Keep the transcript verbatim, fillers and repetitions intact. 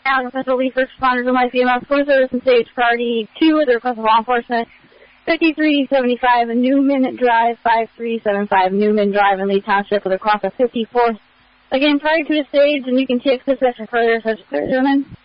Allen Central Lead First Responders and Life E M S Force Service and Stage Priority two with the request of law enforcement. fifty-three seventy-five Newman Drive, five three seven five Newman Drive in Lee Township with a cross of fifty-fourth. Again, prior to the stage, and you can take this for further such, gentlemen.